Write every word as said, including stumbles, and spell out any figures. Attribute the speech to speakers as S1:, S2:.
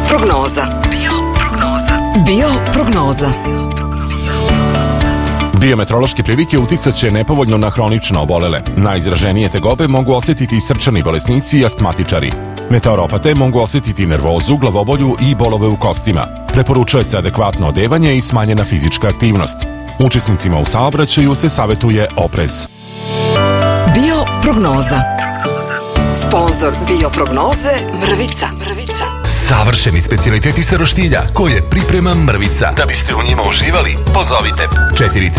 S1: Bioprognoza. Bioprognoza. Bioprognoza.
S2: Biometeorološke prilike uticat će nepovoljno na hronično obolele. Najizraženije tegobe mogu osjetiti srčani bolesnici i astmatičari. Meteoropate mogu osjetiti nervozu, glavobolju i bolove u kostima. Preporučuje se adekvatno odevanje i smanjena fizička aktivnost. Učesnicima u saobraćaju se savjetuje oprez.
S1: Bioprognoza. Sponzor Bioprognoze Mrvica. Mrvica.
S3: Savršeni specijaliteti sa roštilja koje priprema Mrvica. Da biste u njima uživali, pozovite četiri